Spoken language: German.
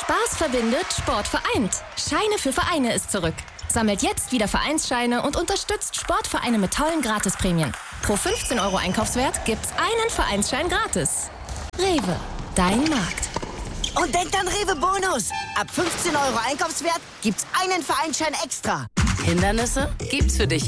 Spaß verbindet, Sport vereint. Scheine für Vereine ist zurück. Sammelt jetzt wieder Vereinsscheine und unterstützt Sportvereine mit tollen Gratisprämien. Pro 15 € Einkaufswert gibt's einen Vereinsschein gratis. Rewe, dein Markt. Und denkt an Rewe Bonus. Ab 15 € Einkaufswert gibt's einen Vereinsschein extra. Hindernisse gibt's für dich